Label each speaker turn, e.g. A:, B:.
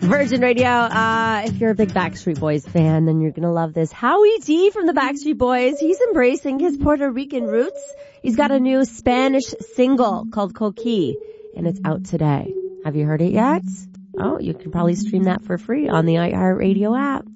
A: Virgin Radio. If you're a big Backstreet Boys fan, then you're going to love this. Howie D from the Backstreet Boys. He's embracing his Puerto Rican roots. He's got a new Spanish single called Coqui, and it's out today. Have you heard it yet? Oh, you can probably stream that for free on the iHeartRadio app.